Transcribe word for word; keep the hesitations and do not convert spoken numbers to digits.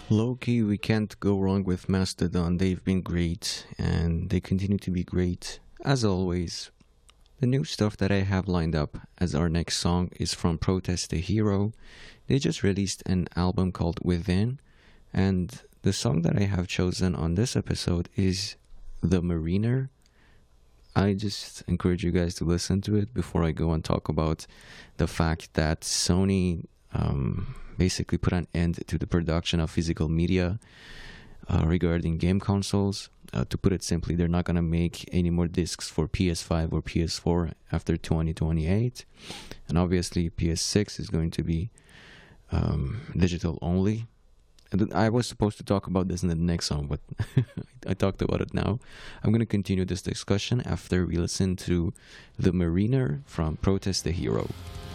Low-key, we can't go wrong with Mastodon. They've been great, and they continue to be great, as always. The new stuff that I have lined up as our next song is from Protest the Hero. They just released an album called Within, and the song that I have chosen on this episode is The Mariner. I just encourage you guys to listen to it before I go and talk about the fact that Sony um, basically put an end to the production of physical media uh, regarding game consoles. Uh, to put it simply, they're not going to make any more discs for P S five or P S four after twenty twenty-eight. And obviously, P S six is going to be um, digital only. And I was supposed to talk about this in the next song, but I talked about it now. I'm going to continue this discussion after we listen to The Mariner from Protest the Hero.